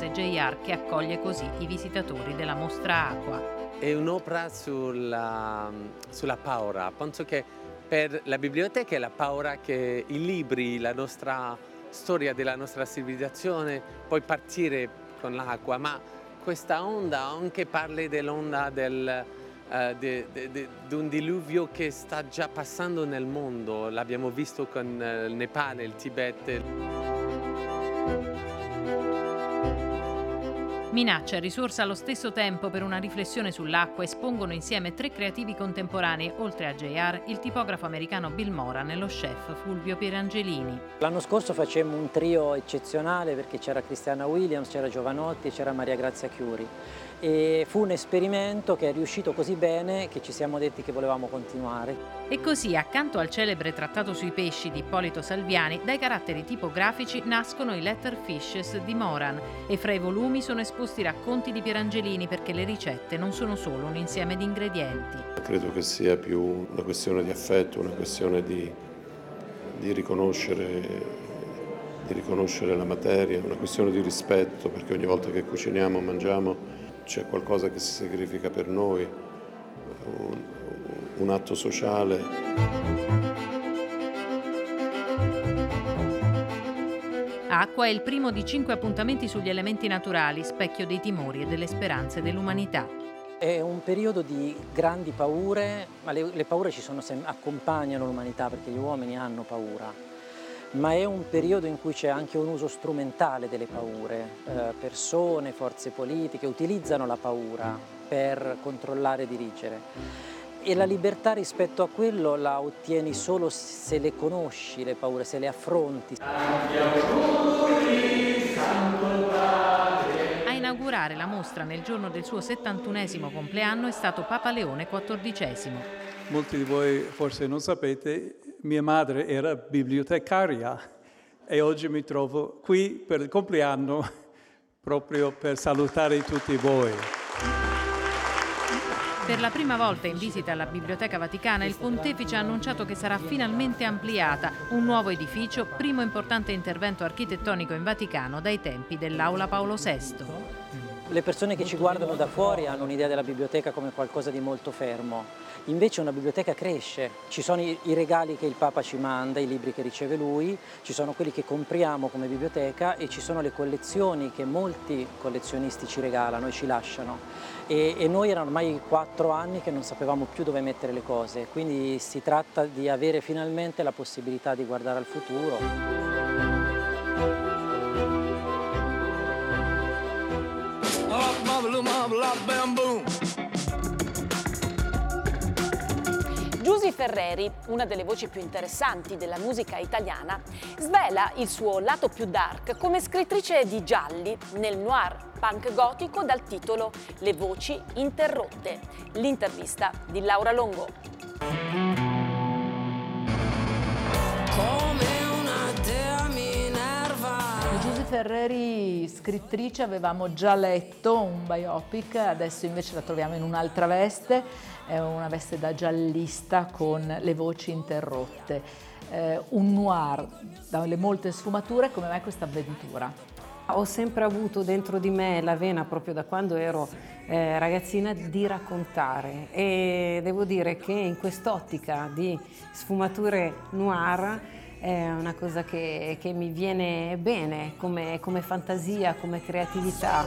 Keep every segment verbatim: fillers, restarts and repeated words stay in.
S J R che accoglie così i visitatori della mostra acqua. È un'opera sulla, sulla paura. Penso che per la biblioteca è la paura che i libri, la nostra storia della nostra civilizzazione, poi partire con l'acqua, ma questa onda anche parla dell'onda del, uh, di de, de, de un diluvio che sta già passando nel mondo. L'abbiamo visto con uh, il Nepale, il Tibet. Minaccia e risorsa allo stesso tempo per una riflessione sull'acqua espongono insieme tre creativi contemporanei, oltre a J R, il tipografo americano Bill Moran e lo chef Fulvio Pierangelini. L'anno scorso facemmo un trio eccezionale perché c'era Christiana Williams, c'era Giovanotti e c'era Maria Grazia Chiuri. E fu un esperimento che è riuscito così bene che ci siamo detti che volevamo continuare. E così, accanto al celebre trattato sui pesci di Ippolito Salviani, dai caratteri tipografici nascono i Letter Fishes di Moran e fra i volumi sono esposti racconti di Pierangelini perché le ricette non sono solo un insieme di ingredienti. Credo che sia più una questione di affetto, una questione di, di riconoscere, di riconoscere la materia, una questione di rispetto, perché ogni volta che cuciniamo, mangiamo, c'è qualcosa che si sacrifica per noi, un, un atto sociale. Acqua è il primo di cinque appuntamenti sugli elementi naturali, specchio dei timori e delle speranze dell'umanità. È un periodo di grandi paure, ma le, le paure ci sono sem- accompagnano l'umanità perché gli uomini hanno paura. Ma è un periodo in cui c'è anche un uso strumentale delle paure. Eh, persone, forze politiche utilizzano la paura per controllare e dirigere. E la libertà rispetto a quello la ottieni solo se le conosci, le paure, se le affronti. A inaugurare la mostra nel giorno del suo settantunesimo compleanno è stato Papa Leone quattordicesimo. Molti di voi forse non sapete, mia madre era bibliotecaria e oggi mi trovo qui per il compleanno proprio per salutare tutti voi. Per la prima volta in visita alla Biblioteca Vaticana, il Pontefice ha annunciato che sarà finalmente ampliata, un nuovo edificio, primo importante intervento architettonico in Vaticano dai tempi dell'Aula Paolo sesto. Le persone che ci guardano da fuori hanno un'idea della biblioteca come qualcosa di molto fermo. Invece una biblioteca cresce, ci sono i, i regali che il Papa ci manda, i libri che riceve lui, ci sono quelli che compriamo come biblioteca e ci sono le collezioni che molti collezionisti ci regalano e ci lasciano. E, e noi erano ormai quattro anni che non sapevamo più dove mettere le cose, quindi si tratta di avere finalmente la possibilità di guardare al futuro. Giusy Ferreri, una delle voci più interessanti della musica italiana, svela il suo lato più dark come scrittrice di gialli nel noir punk gotico dal titolo Le voci interrotte. L'intervista di Laura Longo. Giusy Ferreri, scrittrice, avevamo già letto un biopic, adesso invece la troviamo in un'altra veste, è una veste da giallista con le voci interrotte. Eh, un noir dalle molte sfumature, come mai questa avventura? Ho sempre avuto dentro di me la vena, proprio da quando ero eh, ragazzina, di raccontare, e devo dire che in quest'ottica di sfumature noir è una cosa che, che mi viene bene come, come fantasia, come creatività.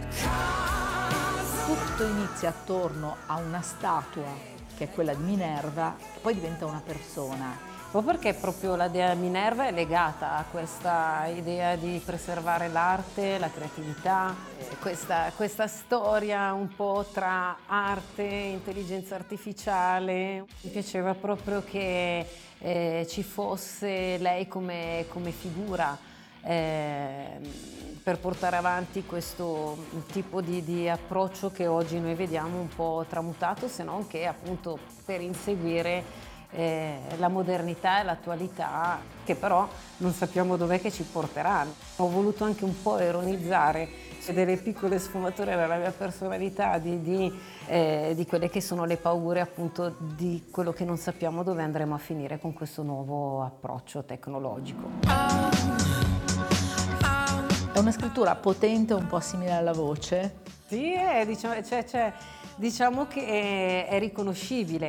Tutto inizia attorno a una statua, che è quella di Minerva, che poi diventa una persona. Proprio perché proprio la dea Minerva è legata a questa idea di preservare l'arte, la creatività, questa, questa storia un po' tra arte e intelligenza artificiale. Mi piaceva proprio che eh, ci fosse lei come, come figura eh, per portare avanti questo tipo di, di approccio che oggi noi vediamo un po' tramutato, se non che appunto per inseguire Eh, la modernità e l'attualità, che però non sappiamo dov'è che ci porteranno. Ho voluto anche un po' ironizzare delle piccole sfumature della mia personalità, di, di, eh, di quelle che sono le paure appunto di quello che non sappiamo dove andremo a finire con questo nuovo approccio tecnologico. È una scrittura potente, un po' simile alla voce. Sì, è, diciamo, cioè, cioè, diciamo che è, è riconoscibile.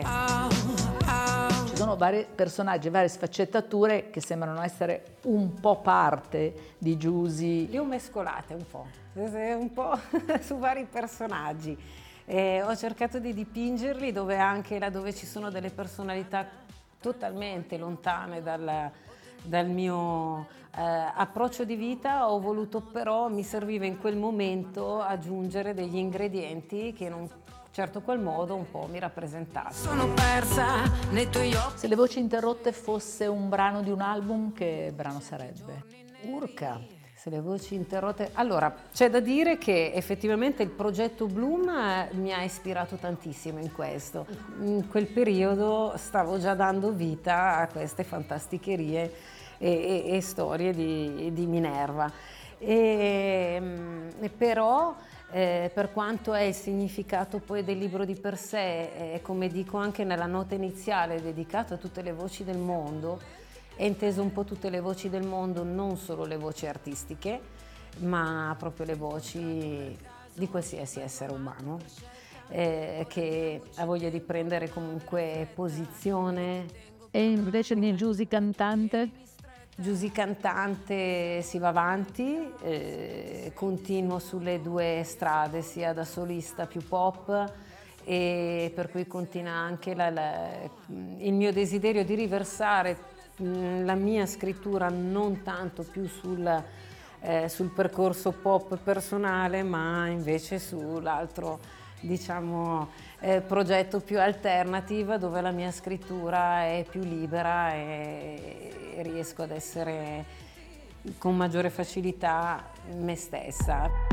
Ci sono vari personaggi, varie sfaccettature che sembrano essere un po' parte di Giusy. Le ho mescolate un po', un po' su vari personaggi. Eh, ho cercato di dipingerli dove anche laddove ci sono delle personalità totalmente lontane dal, dal mio eh, approccio di vita, ho voluto però, mi serviva in quel momento aggiungere degli ingredienti che in un certo qual modo un po' mi rappresentavano. Sono persa nei tuoi occhi. Se Le Voci Interrotte fosse un brano di un album, che brano sarebbe? Urca, se Le Voci Interrotte... Allora, c'è da dire che effettivamente il progetto Bloom mi ha ispirato tantissimo in questo. In quel periodo stavo già dando vita a queste fantasticherie e, e, e storie di, di Minerva. E, e però... Eh, per quanto è il significato poi del libro di per sé, eh, come dico anche nella nota iniziale dedicata a tutte le voci del mondo, è inteso un po' tutte le voci del mondo, non solo le voci artistiche, ma proprio le voci di qualsiasi essere umano, eh, che ha voglia di prendere comunque posizione. E invece di Giusy cantante? Giusy cantante si va avanti, eh, continuo sulle due strade, sia da solista più pop, e per cui continua anche la, la, il mio desiderio di riversare mh, la mia scrittura non tanto più sul, eh, sul percorso pop personale, ma invece sull'altro, diciamo, eh, progetto più alternative, dove la mia scrittura è più libera e, e riesco ad essere con maggiore facilità me stessa.